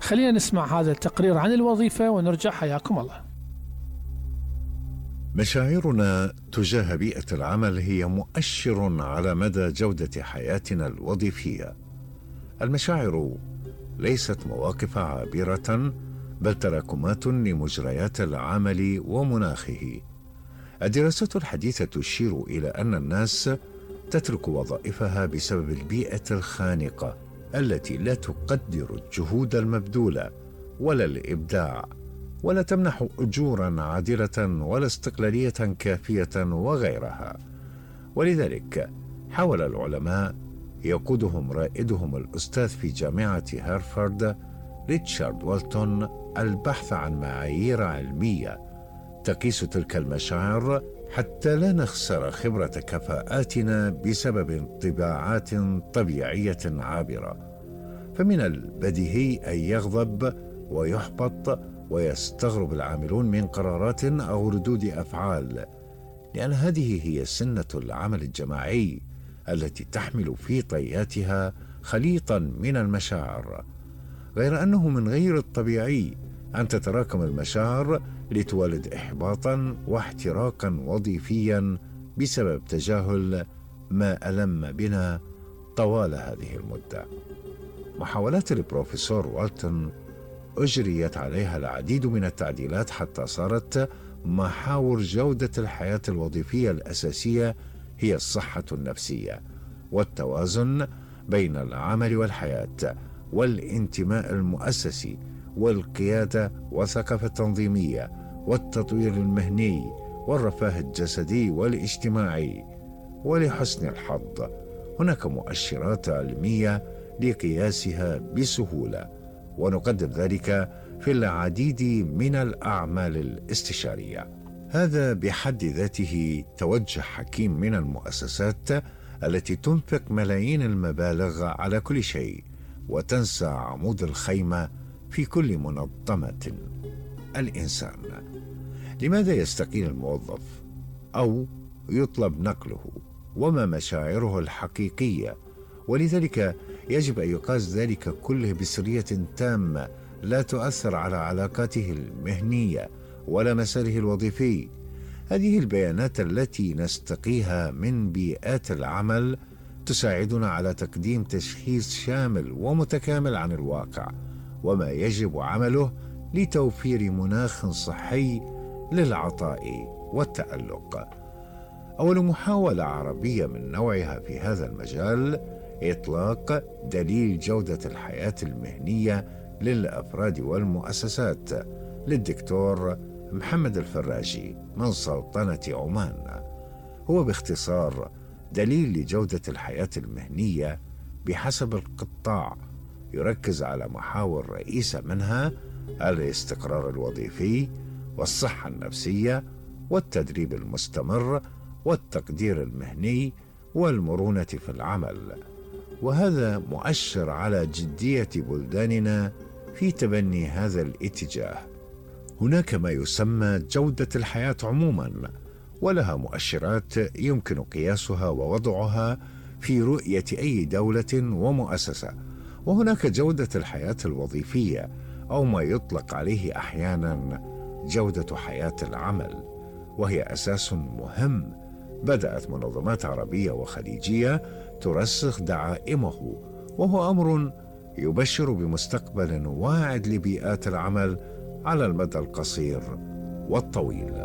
خلينا نسمع هذا التقرير عن الوظيفة ونرجع. حياكم الله. مشاعرنا تجاه بيئة العمل هي مؤشر على مدى جودة حياتنا الوظيفية. المشاعر ليست مواقف عابرة، بل تراكمات لمجريات العمل ومناخه. الدراسات الحديثة تشير إلى أن الناس تترك وظائفها بسبب البيئة الخانقة التي لا تقدر الجهود المبذولة ولا الإبداع، ولا تمنح أجورا عادلة ولا استقلالية كافية وغيرها. ولذلك حاول العلماء يقودهم رائدهم الأستاذ في جامعة هارفارد ريتشارد والتون البحث عن معايير علمية تقيس تلك المشاعر حتى لا نخسر خبرة كفاءاتنا بسبب انطباعات طبيعية عابرة. فمن البديهي أن يغضب ويحبط ويستغرب العاملون من قرارات أو ردود أفعال، لأن هذه هي سنة العمل الجماعي التي تحمل في طياتها خليطا من المشاعر، غير أنه من غير الطبيعي أن تتراكم المشاعر لتولد إحباطا واحتراقا وظيفيا بسبب تجاهل ما ألم بنا طوال هذه المدة. محاولات البروفيسور والتون أجريت عليها العديد من التعديلات حتى صارت محاور جودة الحياة الوظيفية الأساسية هي الصحة النفسية والتوازن بين العمل والحياة والانتماء المؤسسي والقيادة والثقافة التنظيمية والتطوير المهني والرفاه الجسدي والاجتماعي. ولحسن الحظ هناك مؤشرات علمية لقياسها بسهولة، ونقدم ذلك في العديد من الأعمال الاستشارية. هذا بحد ذاته توجه حكيم من المؤسسات التي تنفق ملايين المبالغ على كل شيء وتنسى عمود الخيمة في كل منظمة: الإنسان. لماذا يستقيل الموظف أو يطلب نقله؟ وما مشاعره الحقيقية؟ ولذلك يجب أن يقاس ذلك كله بسرية تامة لا تؤثر على علاقاته المهنية ولا مساره الوظيفي. هذه البيانات التي نستقيها من بيئات العمل تساعدنا على تقديم تشخيص شامل ومتكامل عن الواقع وما يجب عمله لتوفير مناخ صحي للعطاء والتألق. أول محاولة عربية من نوعها في هذا المجال إطلاق دليل جودة الحياة المهنية للأفراد والمؤسسات للدكتور محمد الفراجي من سلطنة عمان. هو باختصار دليل لجودة الحياة المهنية بحسب القطاع، يركز على محاور رئيسة منها الاستقرار الوظيفي والصحة النفسية والتدريب المستمر والتقدير المهني والمرونة في العمل. وهذا مؤشر على جدية بلداننا في تبني هذا الاتجاه. هناك ما يسمى جودة الحياة عموما، ولها مؤشرات يمكن قياسها ووضعها في رؤية أي دولة ومؤسسة. وهناك جودة الحياة الوظيفية أو ما يطلق عليه أحيانا جودة حياة العمل، وهي أساس مهم بدأت منظمات عربية وخليجية ترسخ دعائمه، وهو أمر يبشر بمستقبل واعد لبيئات العمل على المدى القصير والطويل.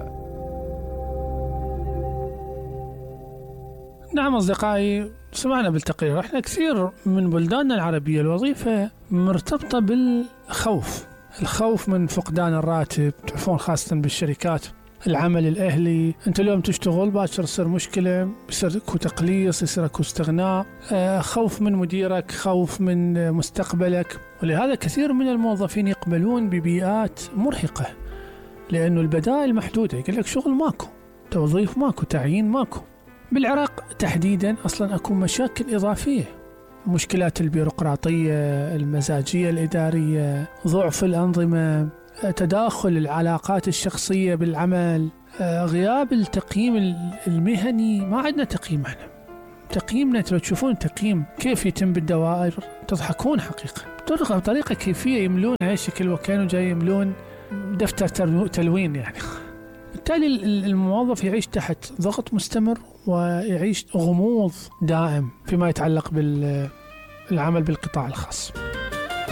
نعم أصدقائي، سمعنا بالتقرير. احنا كثير من بلداننا العربية الوظيفة مرتبطة بالخوف، الخوف من فقدان الراتب. تعرفون خاصة بالشركات العمل الأهلي، أنت اليوم تشتغل باكر يصير مشكلة، يصير اكو تقليص، يصير اكو استغناء، خوف من مديرك، خوف من مستقبلك. ولهذا كثير من الموظفين يقبلون ببيئات مرهقة، لأنه البدائل محدودة. يقول لك شغل ماكو، توظيف ماكو، تعيين ماكو. بالعراق تحديدا أصلا أكو مشاكل إضافية، مشكلات البيروقراطية، المزاجية الإدارية، ضعف الأنظمة، تداخل العلاقات الشخصية بالعمل، غياب التقييم المهني. ما عندنا تقييم احنا، تقييمنا لو تشوفون تقييم كيف يتم بالدوائر تضحكون حقيقة. بطريقة كيفية يملون على شكل وكانوا جاي يملون دفتر تلوين يعني. بالتالي الموظف يعيش تحت ضغط مستمر ويعيش غموض دائم فيما يتعلق بالعمل بالقطاع الخاص.